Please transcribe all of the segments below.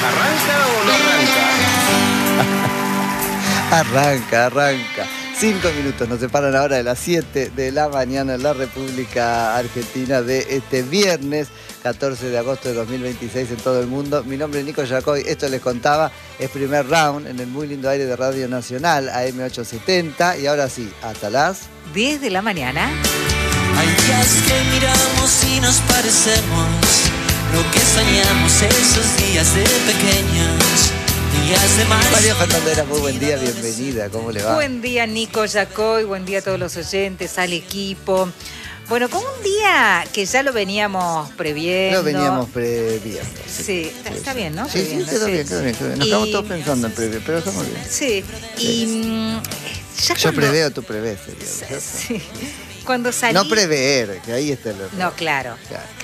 ¿Arranca o no arranca? Arranca. 5 minutos nos separan ahora de las 7 de la mañana en la República Argentina de este viernes 14 de agosto de 2026 en todo el mundo. Mi nombre es Nico Yacoy, esto les contaba, es primer round en el muy lindo aire de Radio Nacional, AM870, y ahora sí, hasta las 10 de la mañana. Hay días que miramos y nos parecemos, lo que soñamos esos días de pequeños. María Fernandera, muy buen día, bienvenida, ¿cómo le va? Buen día, Nico Yacoy, buen día a todos los oyentes, al equipo. Bueno, con un día que ya lo veníamos previendo. Sí, está bien, ¿no? Sí, quedó bien. Nos estamos todos pensando en previo, pero estamos bien. Sí, y ya yo preveo, tú prevés, sería. Sí, cuando salí... No prever, que ahí está el error. No, claro.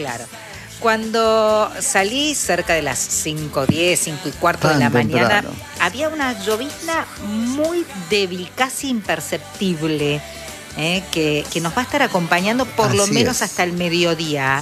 Cuando salí cerca de las 5:10, 5:15 de la mañana, había una llovizna muy débil, casi imperceptible, que nos va a estar acompañando por lo menos hasta el mediodía,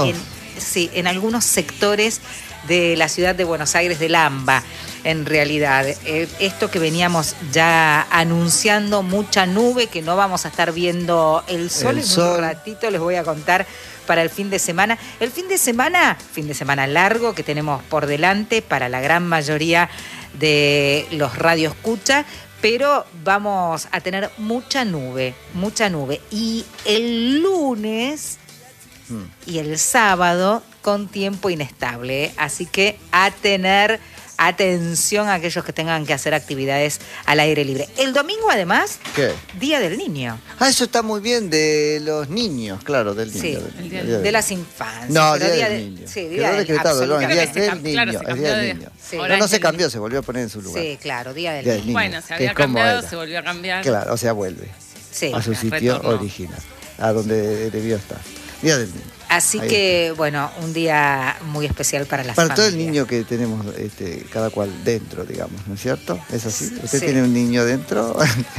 en algunos sectores de la ciudad de Buenos Aires, del AMBA, en realidad. Esto que veníamos ya anunciando, mucha nube, que no vamos a estar viendo el sol. En un ratito les voy a contar para el fin de semana. El fin de semana largo que tenemos por delante para la gran mayoría de los radioescuchas, pero vamos a tener mucha nube. Y el lunes y el sábado con tiempo inestable, así que a tener atención a aquellos que tengan que hacer actividades al aire libre. El domingo, además, ¿qué? Día del Niño. Eso está muy bien, de los niños, claro, del niño. Sí, de las infancias. No, Día del Niño. Sí, Día del Niño. Sí. No se cambió, se volvió a poner en su lugar. Sí, claro, Día del Niño. Bueno, se había cambiado, se volvió a cambiar. Claro, o sea, vuelve a su sitio original, a donde debió estar. Día del Niño. Así que, bueno, un día muy especial para las familias. Para todo el niño que tenemos cada cual dentro, digamos, ¿no es cierto? ¿Es así? ¿Usted tiene un niño dentro?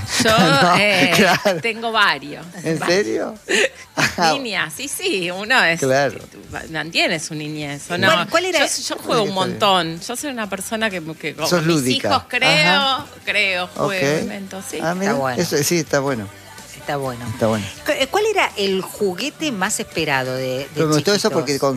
Yo tengo varios. ¿En serio? Niñas, sí, uno es... Claro. Mantiene su niñez, ¿o no? ¿Cuál era? Yo juego un montón. Yo soy una persona que con sos mis lúdica. hijos juego, invento, ¿sí? Está bueno. Sí, está bueno. Está bueno. Está bueno. ¿Cuál era el juguete más esperado de Pero me gustó eso porque